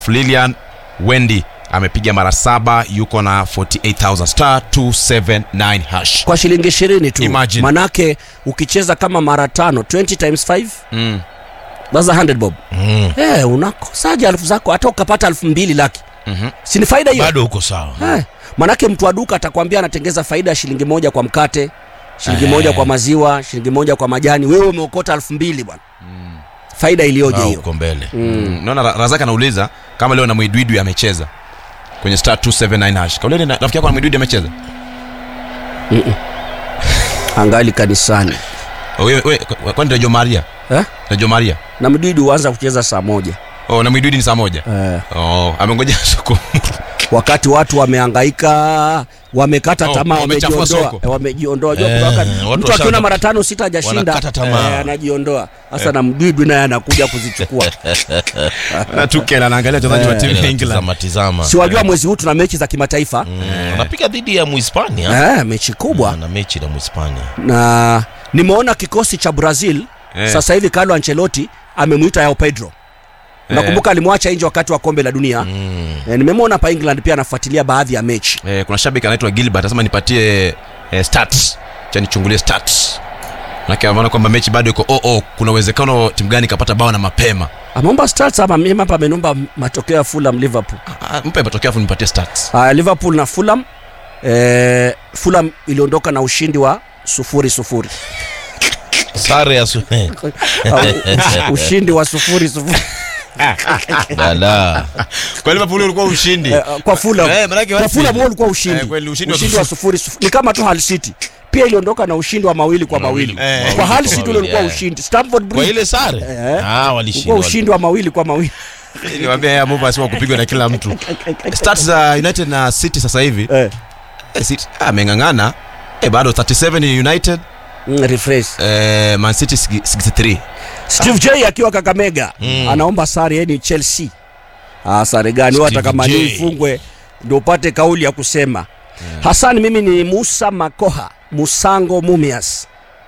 Lilian Wendy amepiga mara 7, yuko na 48,000 star 279 hash. Kwa shilingi 20 tu. Imagine. Manake ukicheza kama mara 5, 20 times 5. That's 100 bob. Unakosaje elfu zako hata ukapata 2,000 laki. Si ni faida hiyo? Bado uko sawa. Manake mtu wa duka atakwambia anatengeza faida ya shilingi 1 kwa mkate, shilingi 1 kwa maziwa, shilingi 1 kwa majani. Wewe umeokota 2,000 bwana. Faida iliyoje hiyo? Uko mbele. Naona Razaka anauliza kama leo na Mwidwidwi amecheza kwenye star 279 hash. Kauleni rafiki yako na Mwidwidwi amecheza? Angali kanisani. Wewe kwani ndio Maria? Ndio Maria. Na Mwidwidwi huanza kucheza saa 1. Na Mwidwidwi ni saa 1. Amengoja soko. Wakati watu wamehangaika, wamekata tamaa, wamejiondoa. Mtu akiona mara 5 6 hajashinda, anajiondoa. Sasa na Mwidwidwi naye anakuja kuzichukua. Na Tukela anaangalia wachezaji wa timu ya England. Si wajua mwezi huu tuna mechi za kimataifa. Anapiga dhidi ya Muhispania. Mechi kubwa. Na mechi na Muhispania. Na nimeona kikosi cha Brazil sasa hivi Carlo Ancelotti amemuita Yao Pedro. Nakumbuka alimwacha nje wakati wa kombe la dunia. Nimemwona hapa England pia anafuatilia baadhi ya mechi. Kuna shabiki anaitwa Gilbert anasema nipatie stats. Cha nichungulie stats. Maana kwamba mechi bado iko kuna uwezekano timu gani kapata bao na mapema. Ameomba stats ama mimi hapa amenomba matokeo ya Fulham Liverpool. Mpe matokeo afu nipatie stats. Liverpool na Fulham. Fulham iliondoka na ushindi wa 0-0. Sare ya ushindi wa 0-0. Dala. Kwa Liverpool ulikuwa ushindi. Kwa Fulham. Kwa Fulham ulikuwa ushindi. Ushindi wa 0-0. Ni kama tu Hull City. Pia iliondoka na ushindi wa 2-2. Kwa Hull City ulikuwa ushindi. Stamford Bridge. Kwa ile sare? Walishinda. Kwa ushindi wa 2-2. Niwaambia yeye move asiwa kupigwa na kila mtu. Stats za United na City sasa hivi. City amengangana. Bado 37 United. Refresh. Man City 63. Steve J akiwa Kakamega anaomba sare yeni Chelsea. Sare gani hata kama ni ifungwe ndio upate kauli ya kusema. Hassan, mimi ni Musa Makoha, Musango Mumias.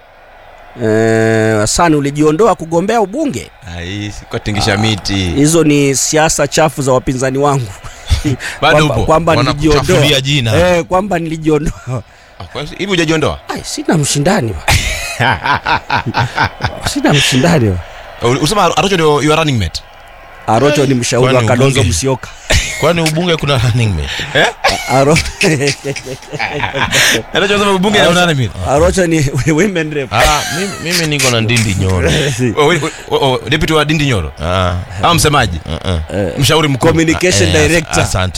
Hassan, ulijiondoa kugombea ubunge? Kwa tingisha miti. Hizo ni siasa chafu za wapinzani wangu. Bado upo. Kwamba nilijiondoa. Kwamba nilijiondoa. Hivi hujajiondoa? Sina mshindani. Sina mshindani. Usema Arocho ndio your running mate? Arocho ni mshauri wa Kalonzo Musyoka. Kwani ubunge kuna running mate? Arocho sema ubunge ni running mate. Arocho ni women rep. Mimi niko na Ndindi Nyoro. Deputy wa Ndindi Nyoro. Msemaji. Mshauri mkuu. Communication director. Asante.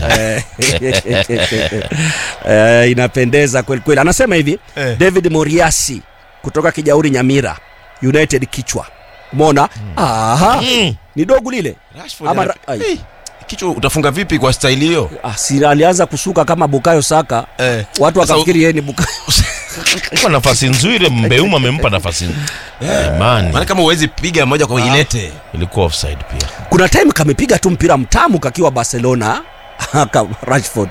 Inapendeza kweli kweli. Anasema hivi, David Moriasi kutoka Kijauri Nyamira, United kichwa. Umeona? Ni dogo lile. Ama kichwa utafunga vipi kwa style hiyo? Si alianza kusuka kama Bukayo Saka. Watu wakafikiri yeye ni Bukayo. Kwa nafasi nzuri Mbeuma amempa nafasi. Maana kama uwezi piga moja kwa ilete. Ilikuwa offside pia. Kuna time kamepiga tu mpira mtamu kakiwa Barcelona. Rashford.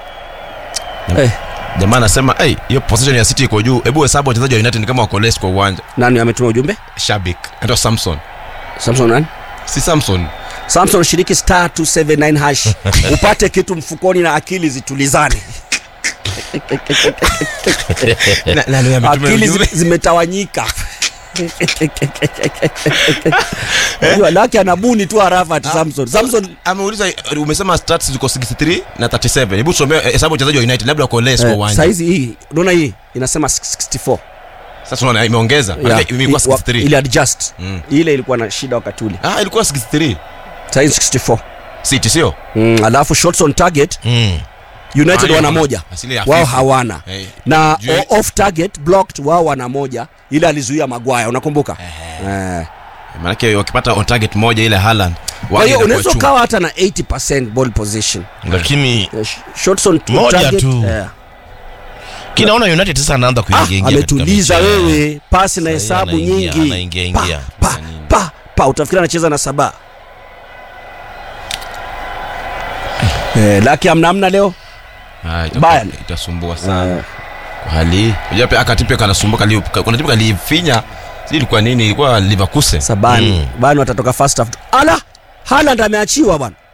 Jamaa anasema hiyo position ya City iko juu. Hebu hesabu wachezaji wa United kama wako less kwa uwanja. Nani ametuma ujumbe? Shabik. Ndio Samson. Samson nani? Si Samson. Samson, shiriki star 279 hash. Upate kitu mfukoni na akili zitulizane. Akili zimetawanyika. Hiyo laki anabuni tu harafa ati Samson. Samson ameuliza, umesema stats ziko 63 na 37. Hebu tusomee hesabu wachezaji wa United labda wako less kwa uwanja. Saizi hii, unaona hii inasema 64. Sasa unaona imeongeza. Ilikuwa 63. Ile adjust. Ile ilikuwa na shida wakati ule. Ilikuwa 63. Saizi 64. City sio? Alafu shots on target. United wana moja. Wao hawana. Na off target blocked wao wana moja. Ile alizuia Maguire, unakumbuka? Maana yake wakipata on target moja ile Haaland. Kwa hiyo unaweza kawa hata na 80% ball position. Lakini shots on target. Kinaona United sasa anaanza kuingia. Ametuliza wewe, pasi na hesabu nyingi. Anaingia. Utafikiri anacheza na Saba. Laki amna leo. Itasumbua sana. Kwa hali unajua pia akatipe kanasumbuka leo. Kuna timu kalifinya. Sisi ilikuwa nini? Ilikuwa Leverkusen. Sabani. Bado watatoka first half. Haaland ameachiwa bwana.